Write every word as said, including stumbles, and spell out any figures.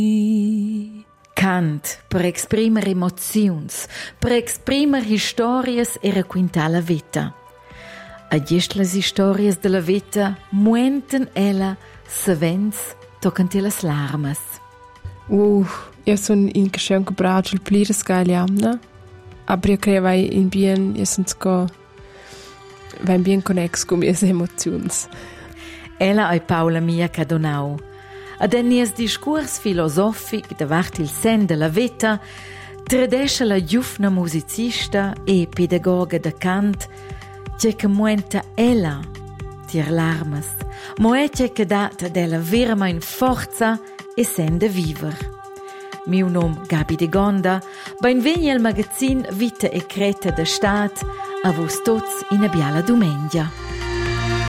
Cant per exprimer emoziuns, per exprimer historias e raquintar la vita. A gest las historias de la vita muenten ella savens toccant las larmas. Uh, io sono in crescent gebracht il plires gaiamna, aber io credo vai in bien, io sono sco vai bien connex con mie emoziuns. Ella ai Paula Mia Cadonau. Ad ennies discurs filosofic davart il sen de la vita, tradesce la giufna musicista e pedagoga de cant, c'è che muenta ella tir larmas, moe c'è che data della verma in forza e sen de viver. Miu nom Gabi de Gonda, benvegni al magazin Vita e Creta de Stat, a vos tots in a biala dumengia.